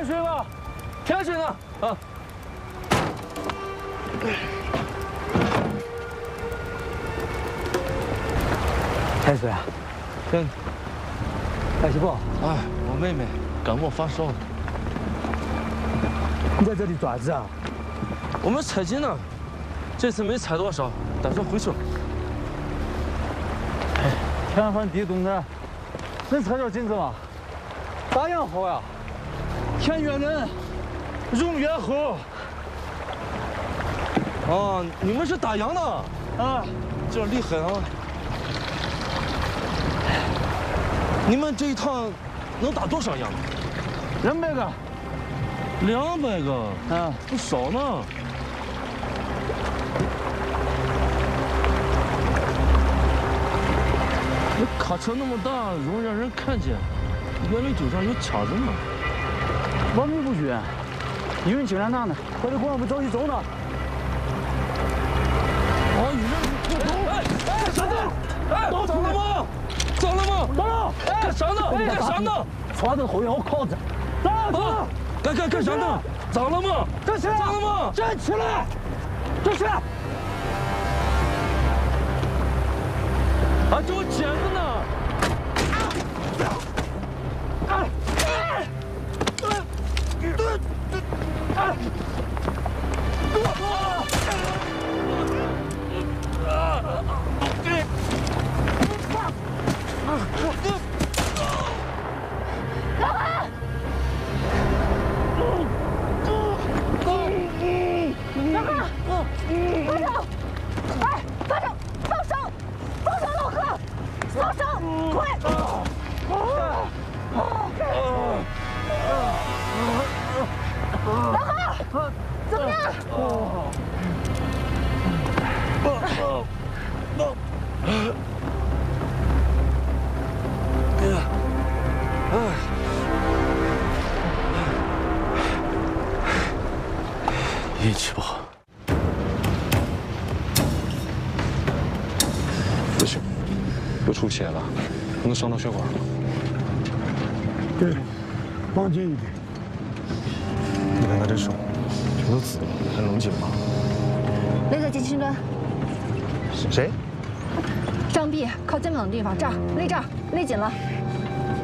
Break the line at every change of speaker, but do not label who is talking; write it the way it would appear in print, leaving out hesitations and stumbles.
开水吧，开水呢啊！开水啊，真。艾希宝，
哎，我妹妹感冒发烧了。
你在这里爪子啊？
我们采金呢，这次没采多少，打算回去了。
天寒地冻的，能采点金子吗？咋样好呀？天越冷，肉越厚。
啊，你们是打羊的
啊？
这厉害啊！你们这一趟能打多少羊
200个。
200个
啊，
不少呢。那卡车那么大，容易让人看见。原来酒上有卡子呢。
我们不去，因为警察那呢，我这公安部着急走呢。
哦，你这不走？哎，小子，哎，走了吗？走了吗？
走了。
干啥呢？干啥呢？
抓着后腰铐子。走。
干啥呢？咋了吗？
站起来！
咋了吗？
站起来！站起来！
啊，给我剪子呢！运气不好。
不行，又出血了，能伤到血管了。
对，绑紧一点。
你看他这手，全都紫了，还能紧吗？
雷克进青砖。
谁？
张碧靠肩膀的地方，这儿勒紧了。